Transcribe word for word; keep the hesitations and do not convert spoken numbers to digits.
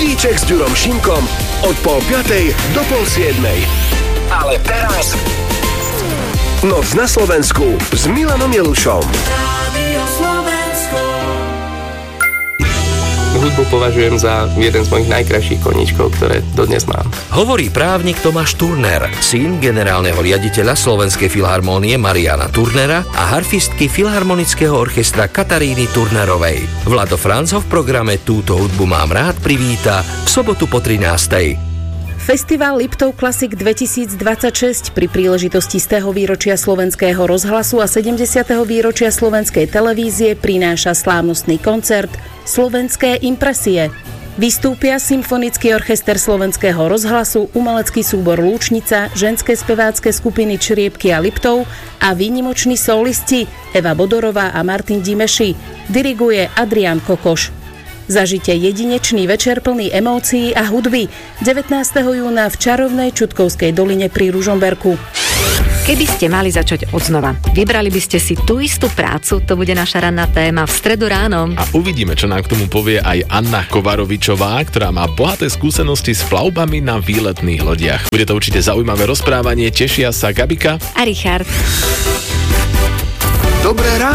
Budíček s Ďurom Šimkom od pol piatej do pol siedmej. Ale teraz Noc na Slovensku s Milanom Jelušom. Hudbu považujem za jeden z mojich najkrajších koníčkov, ktoré dodnes mám. Hovorí právnik Tomáš Turner, syn generálneho riaditeľa Slovenskej filharmónie Mariana Turnera a harfistky Filharmonického orchestra Kataríny Turnerovej. Vlado Franc ho v programe Túto hudbu mám rád privíta v sobotu po trinástej. Festival Liptov Classic dvetisícdvadsaťšesť pri príležitosti stého výročia Slovenského rozhlasu a sedemdesiateho výročia Slovenskej televízie prináša slávnostný koncert Slovenské impresie. Vystúpia Symfonický orchester Slovenského rozhlasu, umelecký súbor Lúčnica, ženské spevácké skupiny Čriepky a Liptov a výnimoční solisti Eva Bodorová a Martin Dimeši. Diriguje Adrián Kokoš. Zažite jedinečný večer plný emócií a hudby devätnásteho júna v čarovnej Čutkovskej doline pri Ružomberku. Keby ste mali začať odznova, vybrali by ste si tú istú prácu, to bude naša ranná téma v stredu ráno. A uvidíme, čo nám k tomu povie aj Anna Kovarovičová, ktorá má bohaté skúsenosti s plavbami na výletných lodiach. Bude to určite zaujímavé rozprávanie, tešia sa Gabika a Richard. Dobré ráno.